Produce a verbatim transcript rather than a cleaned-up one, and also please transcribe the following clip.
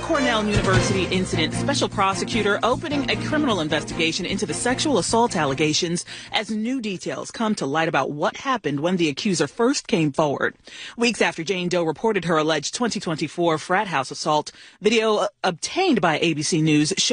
Cornell University incident, special prosecutor opening a criminal investigation into the sexual assault allegations as new details come to light about what happened when the accuser first came forward. Weeks after Jane Doe reported her alleged twenty twenty-four frat house assault, video obtained by A B C News